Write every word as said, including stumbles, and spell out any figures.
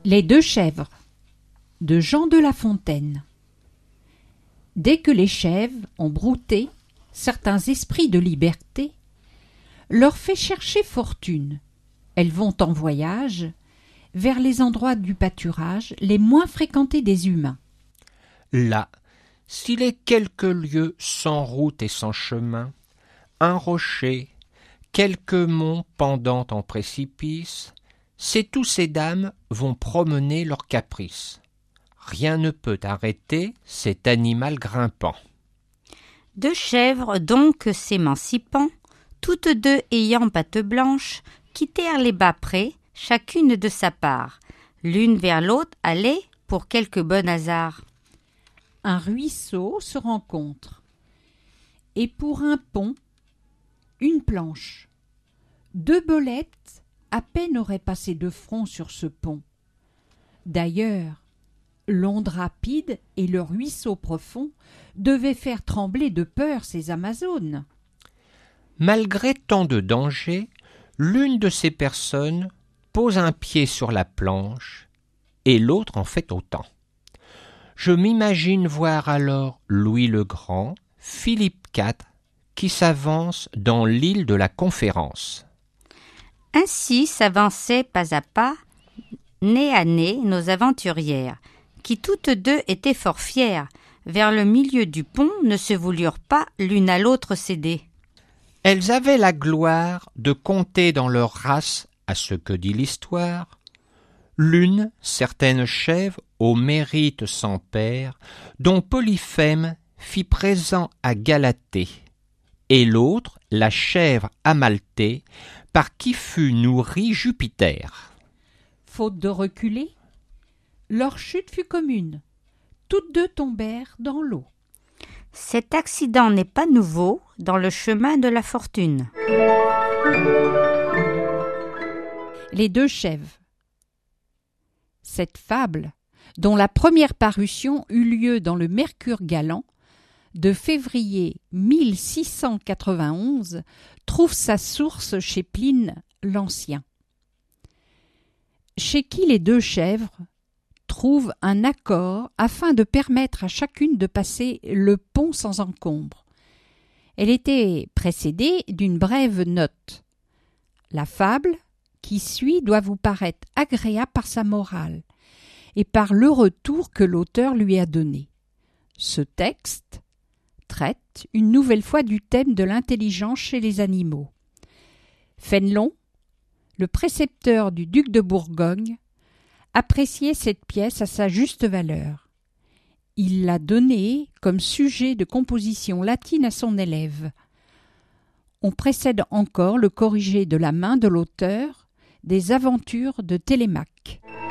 Les deux chèvres de Jean de La Fontaine. Dès que les chèvres ont brouté, certains esprits de liberté leur fait chercher fortune. Elles vont en voyage vers les endroits du pâturage les moins fréquentés des humains. Là, s'il est quelques lieues sans route et sans chemin, un rocher, quelques monts pendant en précipice, c'est tous ces dames vont promener leurs caprices. Rien ne peut arrêter cet animal grimpant. Deux chèvres donc s'émancipant, toutes deux ayant patte blanche, quittèrent les bas prés, chacune de sa part. L'une vers l'autre allait pour quelque bon hasard. Un ruisseau se rencontre, et pour un pont, une planche. Deux bolettes à peine auraient passé de front sur ce pont. D'ailleurs, l'onde rapide et le ruisseau profond devaient faire trembler de peur ces Amazones. Malgré tant de dangers, l'une de ces personnes pose un pied sur la planche et l'autre en fait autant. Je m'imagine voir alors Louis le Grand, Philippe quatre, qui s'avance dans l'île de la Conférence. Ainsi s'avançaient pas à pas, nez à nez, nos aventurières, qui toutes deux étaient fort fières, vers le milieu du pont ne se voulurent pas l'une à l'autre céder. Elles avaient la gloire de compter dans leur race à ce que dit l'histoire. L'une, certaine chèvre, au mérite sans pair, dont Polyphème fit présent à Galatée, et l'autre, la chèvre Amalthée, par qui fut nourri Jupiter. Faute de reculer, leur chute fut commune. Toutes deux tombèrent dans l'eau. Cet accident n'est pas nouveau dans le chemin de la fortune. Les deux chèvres. Cette fable, dont la première parution eut lieu dans le Mercure galant, de février mille six cent quatre-vingt-onze, trouve sa source chez Pline l'Ancien. Chez qui les deux chèvres trouvent un accord afin de permettre à chacune de passer le pont sans encombre. Elle était précédée d'une brève note. La fable qui suit doit vous paraître agréable par sa morale et par le retour que l'auteur lui a donné. Ce texte traite une nouvelle fois du thème de l'intelligence chez les animaux. Fénelon, le précepteur du duc de Bourgogne, appréciait cette pièce à sa juste valeur. Il l'a donnée comme sujet de composition latine à son élève. On précède encore le corrigé de la main de l'auteur des aventures de Télémaque.